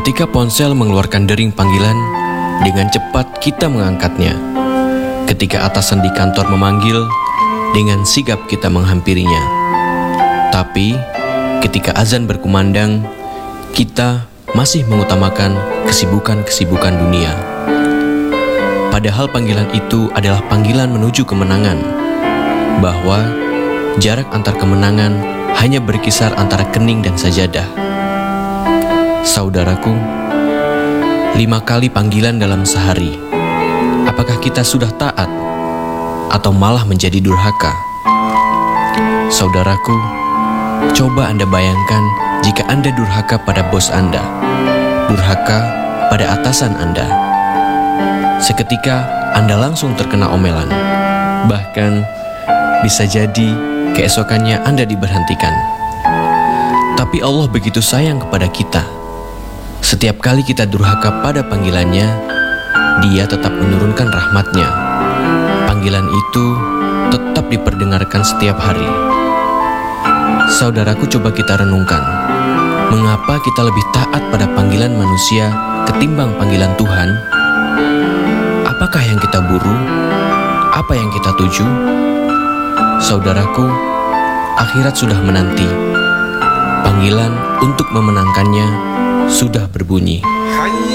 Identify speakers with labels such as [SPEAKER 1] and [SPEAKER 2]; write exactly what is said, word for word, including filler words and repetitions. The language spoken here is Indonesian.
[SPEAKER 1] Ketika ponsel mengeluarkan dering panggilan, dengan cepat kita mengangkatnya. Ketika atasan di kantor memanggil, dengan sigap kita menghampirinya. Tapi, ketika azan berkumandang, kita masih mengutamakan kesibukan-kesibukan dunia. Padahal panggilan itu adalah panggilan menuju kemenangan, bahwa jarak antar kemenangan hanya berkisar antara kening dan sajadah. Saudaraku, lima kali panggilan dalam sehari. Apakah kita sudah taat atau malah menjadi durhaka? Saudaraku, coba Anda bayangkan jika Anda durhaka pada bos Anda, durhaka pada atasan Anda. Seketika Anda langsung terkena omelan. Bahkan bisa jadi keesokannya Anda diberhentikan. Tapi Allah begitu sayang kepada kita. Setiap kali kita durhaka pada panggilannya, Dia tetap menurunkan rahmatnya. Panggilan itu tetap diperdengarkan setiap hari. Saudaraku, coba kita renungkan. Mengapa kita lebih taat pada panggilan manusia ketimbang panggilan Tuhan? Apakah yang kita buru? Apa yang kita tuju? Saudaraku, akhirat sudah menanti. Panggilan untuk memenangkannya sudah berbunyi.